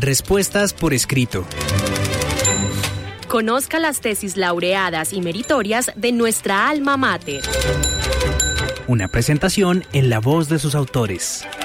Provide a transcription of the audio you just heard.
Respuestas por escrito. Conozca las tesis laureadas y meritorias de nuestra alma mater. Una presentación en la voz de sus autores.